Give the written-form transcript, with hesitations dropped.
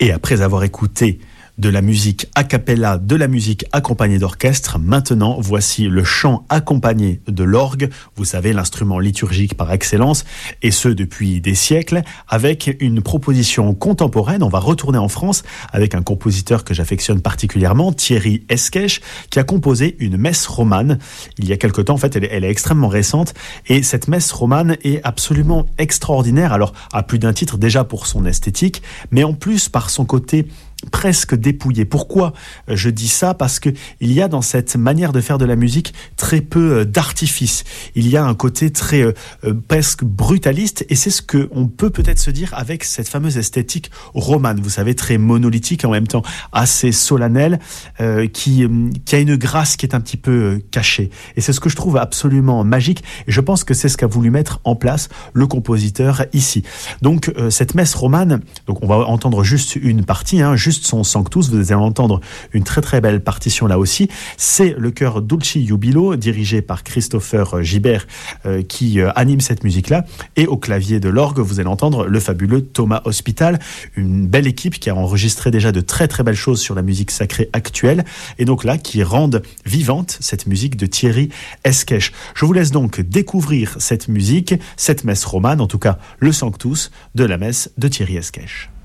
Et après avoir écouté de la musique a cappella, de la musique accompagnée d'orchestre, maintenant voici le chant accompagné de l'orgue, vous savez l'instrument liturgique par excellence, et ce depuis des siècles, avec une proposition contemporaine. On va retourner en France avec un compositeur que j'affectionne particulièrement, Thierry Esquèche, qui a composé une messe romane il y a quelque temps. En fait, elle est extrêmement récente, et cette messe romane est absolument extraordinaire, alors à plus d'un titre déjà pour son esthétique, mais en plus par son côté presque dépouillé. Pourquoi je dis ça? Parce que il y a dans cette manière de faire de la musique très peu d'artifice. Il y a un côté très presque brutaliste, et c'est ce que on peut peut-être se dire avec cette fameuse esthétique romane. Vous savez, très monolithique, en même temps assez solennelle, qui a une grâce qui est un petit peu cachée. Et c'est ce que je trouve absolument magique. Et je pense que c'est ce qu'a voulu mettre en place le compositeur ici. Donc cette messe romane, donc on va entendre juste une partie, juste son Sanctus, vous allez entendre une très très belle partition là aussi. C'est le chœur Dulci Jubilo, dirigé par Christopher Gibert, qui anime cette musique-là. Et au clavier de l'orgue, vous allez entendre le fabuleux Thomas Hospital, une belle équipe qui a enregistré déjà de très très belles choses sur la musique sacrée actuelle, et donc là, qui rendent vivante cette musique de Thierry Esquèche. Je vous laisse donc découvrir cette musique, cette messe romane, en tout cas le Sanctus de la messe de Thierry Esquèche.